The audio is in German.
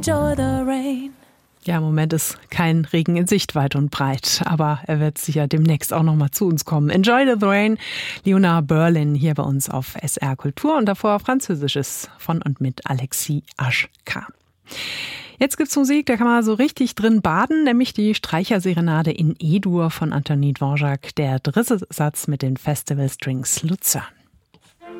enjoy the rain. Ja, im Moment ist kein Regen in Sicht weit und breit, aber er wird sicher demnächst auch noch mal zu uns kommen. Enjoy the Rain, Leonard Berlin hier bei uns auf SR Kultur und davor Französisches von und mit Alexis Aschka. Jetzt gibt's Musik, da kann man so richtig drin baden, nämlich die Streicherserenade in E-Dur von Antonin Dvorak, der dritte Satz mit den Festival Strings Luzern.